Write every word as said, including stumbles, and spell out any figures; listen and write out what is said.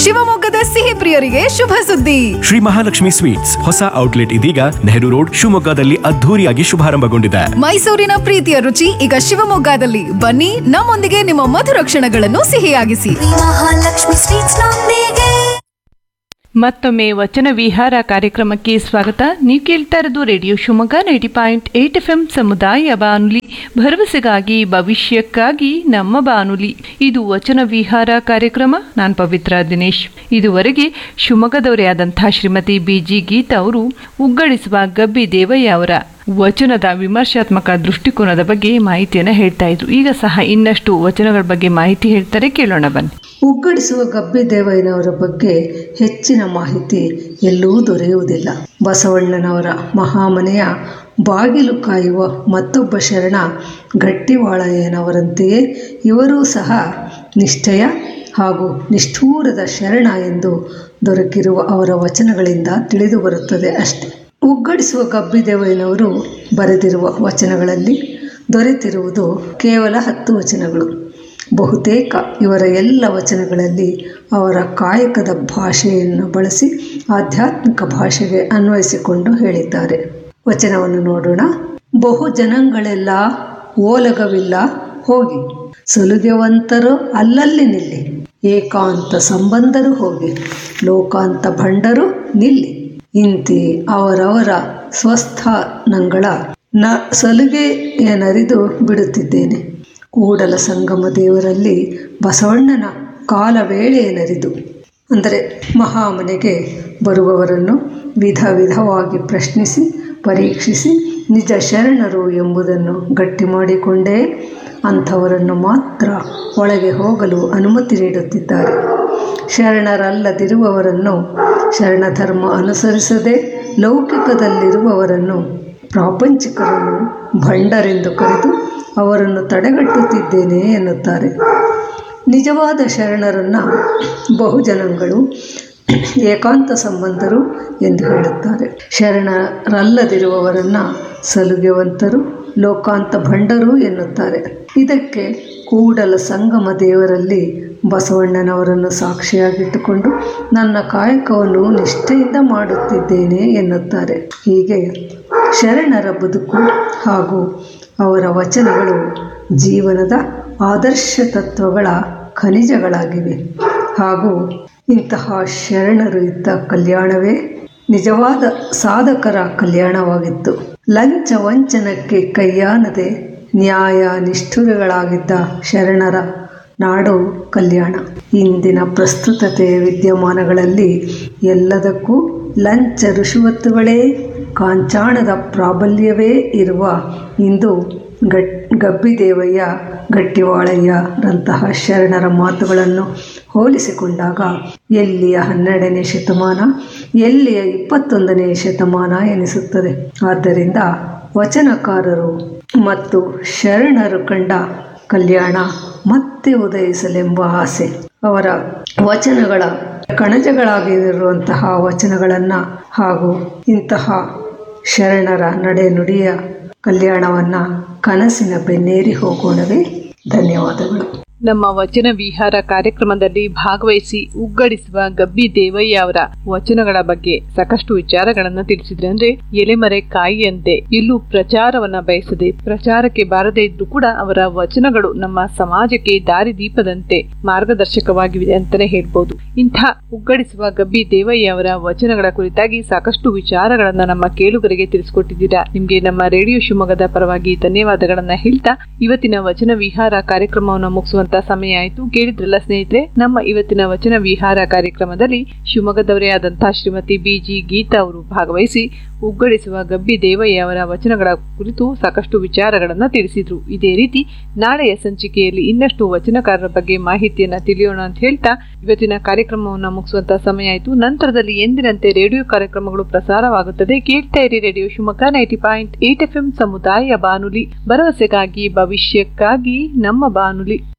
ಶಿವಮೊಗ್ಗದ ಸಿಹಿ ಪ್ರಿಯರಿಗೆ ಶುಭ ಸುದ್ದಿ. ಶ್ರೀ ಮಹಾಲಕ್ಷ್ಮಿ ಸ್ವೀಟ್ಸ್ ಹೊಸ ಔಟ್ಲೆಟ್ ಇದೀಗ ನೆಹರು ರೋಡ್ ಶಿವಮೊಗ್ಗದಲ್ಲಿ ಅದ್ಧೂರಿಯಾಗಿ ಶುಭಾರಂಭಗೊಂಡಿದೆ. ಮೈಸೂರಿನ ಪ್ರೀತಿಯ ರುಚಿ ಈಗ ಶಿವಮೊಗ್ಗದಲ್ಲಿ. ಬನ್ನಿ, ನಮ್ಮೊಂದಿಗೆ ನಿಮ್ಮ ಮಧುರ ಕ್ಷಣಗಳನ್ನು ಸಿಹಿಯಾಗಿಸಿ. ಮಹಾಲಕ್ಷ್ಮಿ ಸ್ವೀಟ್ಸ್ ನೊಂದಿಗೆ. ಮತ್ತೊಮ್ಮೆ ವಚನ ವಿಹಾರ ಕಾರ್ಯಕ್ರಮಕ್ಕೆ ಸ್ವಾಗತ. ನೀವು ಕೇಳ್ತಾ ಇರೋದು radio Shivamogga ninety point eight F M ಸಮುದಾಯ ಬಾನುಲಿ, ಭರವಸೆಗಾಗಿ ಭವಿಷ್ಯಕ್ಕಾಗಿ ನಮ್ಮ ಬಾನುಲಿ. ಇದು ವಚನ ವಿಹಾರ ಕಾರ್ಯಕ್ರಮ. ನಾನು ಪವಿತ್ರ ದಿನೇಶ್. ಇದುವರೆಗೆ ಶಿವಮೊಗ್ಗದವರೇ ಆದಂತಹ ಶ್ರೀಮತಿ ಬಿ ಜಿ ಗೀತಾ ಅವರು ಉಗ್ಗಡಿಸುವ ಗಬ್ಬಿ ದೇವಯ್ಯ ಅವರ ವಚನದ ವಿಮರ್ಶಾತ್ಮಕ ದೃಷ್ಟಿಕೋನದ ಬಗ್ಗೆ ಮಾಹಿತಿಯನ್ನು ಹೇಳ್ತಾ ಇದ್ರು. ಈಗ ಸಹ ಇನ್ನಷ್ಟು ವಚನಗಳ ಬಗ್ಗೆ ಮಾಹಿತಿ ಹೇಳ್ತಾರೆ, ಕೇಳೋಣ ಬನ್ನಿ. ಉಗ್ಗಡಿಸುವ ಗಬ್ಬಿ ದೇವಯ್ಯನವರ ಬಗ್ಗೆ ಹೆಚ್ಚಿನ ಮಾಹಿತಿ ಎಲ್ಲೂ ದೊರೆಯುವುದಿಲ್ಲ. ಬಸವಣ್ಣನವರ ಮಹಾಮನೆಯ ಬಾಗಿಲು ಕಾಯುವ ಮತ್ತೊಬ್ಬ ಶರಣ ಗಟ್ಟಿವಾಳಯ್ಯನವರಂತೆಯೇ ಇವರೂ ಸಹ ನಿಷ್ಠೆಯ ಹಾಗೂ ನಿಷ್ಠೂರದ ಶರಣ ಎಂದು ದೊರಕಿರುವ ಅವರ ವಚನಗಳಿಂದ ತಿಳಿದು ಬರುತ್ತದೆ ಅಷ್ಟೆ. ಉಗ್ಗಡಿಸುವ ಗಬ್ಬಿ ದೇವಯ್ಯನವರು ಬರೆದಿರುವ ವಚನಗಳಲ್ಲಿ ದೊರೆತಿರುವುದು ಕೇವಲ ಹತ್ತು ವಚನಗಳು. ಬಹುತೇಕ ಇವರ ಎಲ್ಲ ವಚನಗಳಲ್ಲಿ ಅವರ ಕಾಯಕದ ಭಾಷೆಯನ್ನು ಬಳಸಿ ಆಧ್ಯಾತ್ಮಿಕ ಭಾಷೆಗೆ ಅನ್ವಯಿಸಿಕೊಂಡು ಹೇಳಿದ್ದಾರೆ. ವಚನವನ್ನು ನೋಡೋಣ. ಬಹು ಜನಗಳೆಲ್ಲ ಓಲಗವಿಲ್ಲ ಹೋಗಿ, ಸಲುಗೆವಂತರು ಅಲ್ಲಲ್ಲಿ ನಿಲ್ಲಿ, ಏಕಾಂತ ಸಂಬಂಧರು ಹೋಗಿ, ಲೋಕಾಂತ ಭಂಡರು ನಿಲ್ಲಿ, ಇಂತಿ ಅವರವರ ಸ್ವಸ್ಥಾನಗಳ ನ ಸಲುಗೆಯನರಿದು ಬಿಡುತ್ತಿದ್ದೇನೆ. ಕೂಡಲ ಸಂಗಮ ದೇವರಲ್ಲಿ ಬಸವಣ್ಣನ ಕಾಲವೇಳೆಯನರಿದು. ಅಂದರೆ ಮಹಾಮನೆಗೆ ಬರುವವರನ್ನು ವಿಧ ವಿಧವಾಗಿ ಪ್ರಶ್ನಿಸಿ ಪರೀಕ್ಷಿಸಿ ನಿಜ ಶರಣರು ಎಂಬುದನ್ನು ಗಟ್ಟಿ ಮಾಡಿಕೊಂಡೇ ಅಂಥವರನ್ನು ಮಾತ್ರ ಒಳಗೆ ಹೋಗಲು ಅನುಮತಿ ನೀಡುತ್ತಿದ್ದಾರೆ. ಶರಣರಲ್ಲದಿರುವವರನ್ನು, ಶರಣಧರ್ಮ ಅನುಸರಿಸದೆ ಲೌಕಿಕದಲ್ಲಿರುವವರನ್ನು, ಪ್ರಾಪಂಚಿಕರನ್ನು ಭಂಡರೆಂದು ಕರೆದು ಅವರನ್ನು ತಡೆಗಟ್ಟುತ್ತಿದ್ದೇನೆ ಎನ್ನುತ್ತಾರೆ. ನಿಜವಾದ ಶರಣರನ್ನು ಬಹುಜನಗಳು ಏಕಾಂತ ಸಂಬಂಧರು ಎಂದು ಹೇಳುತ್ತಾರೆ. ಶರಣರಲ್ಲದಿರುವವರನ್ನು ಸಲುಗೆವಂತರು, ಲೋಕಾಂತ ಭಂಡರು ಎನ್ನುತ್ತಾರೆ. ಇದಕ್ಕೆ ಕೂಡಲ ಸಂಗಮ ದೇವರಲ್ಲಿ ಬಸವಣ್ಣನವರನ್ನು ಸಾಕ್ಷಿಯಾಗಿಟ್ಟುಕೊಂಡು ನನ್ನ ಕಾಯಕವನ್ನು ನಿಷ್ಠೆಯಿಂದ ಮಾಡುತ್ತಿದ್ದೇನೆ ಎನ್ನುತ್ತಾರೆ. ಹೀಗೆ ಶರಣರ ಬದುಕು ಹಾಗೂ ಅವರ ವಚನಗಳು ಜೀವನದ ಆದರ್ಶ ತತ್ವಗಳ ಖನಿಜಗಳಾಗಿವೆ. ಹಾಗೂ ಇಂತಹ ಶರಣರು ಇದ್ದ ಕಲ್ಯಾಣವೇ ನಿಜವಾದ ಸಾಧಕರ ಕಲ್ಯಾಣವಾಗಿತ್ತು. ಲಂಚ ವಂಚನಕ್ಕೆ ಕೈಯಾನದೆ ನ್ಯಾಯ ನಿಷ್ಠುರಗಳಾಗಿದ್ದ ಶರಣರ ನಾಡು ಕಲ್ಯಾಣ. ಇಂದಿನ ಪ್ರಸ್ತುತತೆಯ ವಿದ್ಯಮಾನಗಳಲ್ಲಿ ಎಲ್ಲದಕ್ಕೂ ಲಂಚ ರುಷುವತ್ತುಗಳೇ ಕಾಂಚಾಣದ ಪ್ರಾಬಲ್ಯವೇ ಇರುವ ಇಂದು ಗಟ್ ಗಬ್ಬಿದೇವಯ್ಯ, ಗಟ್ಟಿವಾಳಯ್ಯರಂತಹ ಶರಣರ ಮಾತುಗಳನ್ನು ಹೋಲಿಸಿಕೊಂಡಾಗ ಎಲ್ಲಿಯ ಹನ್ನೆರಡನೇ ಶತಮಾನ, ಎಲ್ಲಿಯ ಇಪ್ಪತ್ತೊಂದನೇ ಶತಮಾನ ಎನಿಸುತ್ತದೆ. ಆದ್ದರಿಂದ ವಚನಕಾರರು ಮತ್ತು ಶರಣರು ಕಂಡ ಕಲ್ಯಾಣ ಮತ್ತೆ ಉದಯಿಸಲೆಂಬ ಆಸೆ. ಅವರ ವಚನಗಳ ಕಣಜಗಳಾಗಿರುವಂತಹ ವಚನಗಳನ್ನು ಹಾಗೂ ಇಂತಹ ಶರಣರ ನಡೆ ನುಡಿಯ ಕಲ್ಯಾಣವನ್ನು ಕನಸಿನ ಬೆನ್ನೇರಿ ಹೋಗೋಣವೇ. ಧನ್ಯವಾದಗಳು. ನಮ್ಮ ವಚನ ವಿಹಾರ ಕಾರ್ಯಕ್ರಮದಲ್ಲಿ ಭಾಗವಹಿಸಿ ಉಗ್ಗಡಿಸುವ ಗಬ್ಬಿ ದೇವಯ್ಯ ಅವರ ವಚನಗಳ ಬಗ್ಗೆ ಸಾಕಷ್ಟು ವಿಚಾರಗಳನ್ನ ತಿಳಿಸಿದ್ರೆ. ಅಂದ್ರೆ ಎಲೆಮರೆ ಕಾಯಿಯಂತೆ ಎಲ್ಲೂ ಪ್ರಚಾರವನ್ನ ಬಯಸದೆ, ಪ್ರಚಾರಕ್ಕೆ ಬಾರದೇ ಇದ್ರೂ ಕೂಡ ಅವರ ವಚನಗಳು ನಮ್ಮ ಸಮಾಜಕ್ಕೆ ದಾರಿದೀಪದಂತೆ ಮಾರ್ಗದರ್ಶಕವಾಗಿವೆ ಅಂತಾನೆ ಹೇಳ್ಬೋದು. ಇಂಥ ಉಗ್ಗಡಿಸುವ ಗಬ್ಬಿ ದೇವಯ್ಯ ಅವರ ವಚನಗಳ ಕುರಿತಾಗಿ ಸಾಕಷ್ಟು ವಿಚಾರಗಳನ್ನ ನಮ್ಮ ಕೇಳುಗರಿಗೆ ತಿಳಿಸಿಕೊಟ್ಟಿದ್ದೀರಾ. ನಿಮ್ಗೆ ನಮ್ಮ ರೇಡಿಯೋ ಶಿವಮೊಗ್ಗದ ಪರವಾಗಿ ಧನ್ಯವಾದಗಳನ್ನ ಹೇಳ್ತಾ ಇವತ್ತಿನ ವಚನ ವಿಹಾರ ಕಾರ್ಯಕ್ರಮವನ್ನು ಮುಗಿಸುವಂತ ಸಮಯ ಆಯಿತು. ಕೇಳಿದ್ರಲ್ಲ ಸ್ನೇಹಿತರೆ, ನಮ್ಮ ಇವತ್ತಿನ ವಚನ ವಿಹಾರ ಕಾರ್ಯಕ್ರಮದಲ್ಲಿ ಶಿವಮೊಗ್ಗದವರೇ ಆದಂತಹ ಶ್ರೀಮತಿ ಬಿ ಜಿ ಗೀತಾ ಅವರು ಭಾಗವಹಿಸಿ ಉಗ್ಗಡಿಸುವ ಗಬ್ಬಿ ದೇವಯ್ಯ ಅವರ ವಚನಗಳ ಕುರಿತು ಸಾಕಷ್ಟು ವಿಚಾರಗಳನ್ನ ತಿಳಿಸಿದ್ರು. ಇದೇ ರೀತಿ ನಾಳೆಯ ಸಂಚಿಕೆಯಲ್ಲಿ ಇನ್ನಷ್ಟು ವಚನಕಾರರ ಬಗ್ಗೆ ಮಾಹಿತಿಯನ್ನ ತಿಳಿಯೋಣ ಅಂತ ಹೇಳ್ತಾ ಇವತ್ತಿನ ಕಾರ್ಯಕ್ರಮವನ್ನು ಮುಗಿಸುವಂತ ಸಮಯ ಆಯಿತು. ನಂತರದಲ್ಲಿ ಎಂದಿನಂತೆ ರೇಡಿಯೋ ಕಾರ್ಯಕ್ರಮಗಳು ಪ್ರಸಾರವಾಗುತ್ತದೆ. ಕೇಳ್ತಾ ಇರಿ radio Shivamogga ninety point eight F M ಸಮುದಾಯ ಬಾನುಲಿ, ಭರವಸೆಗಾಗಿ ಭವಿಷ್ಯಕ್ಕಾಗಿ ನಮ್ಮ ಬಾನುಲಿ.